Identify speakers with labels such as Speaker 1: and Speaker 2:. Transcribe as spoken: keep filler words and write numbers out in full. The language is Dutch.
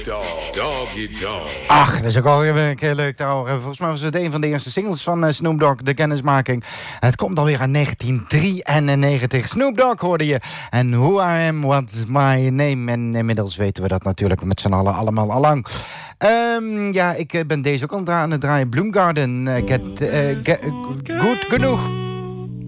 Speaker 1: Dog. Doggy Dog.
Speaker 2: Ach, dat is ook alweer een keer leuk te horen. Volgens mij was het een van de eerste singles van uh, Snoop Dogg, de kennismaking. Het komt alweer aan negentien drieënnegentig. Snoop Dogg hoorde je. En Who I Am, What's My Name. En inmiddels weten we dat natuurlijk met z'n allen allemaal allang. Um, ja, ik ben deze ook al aan het draaien. Bloomgarden. Uh, get, uh, get, uh, goed genoeg.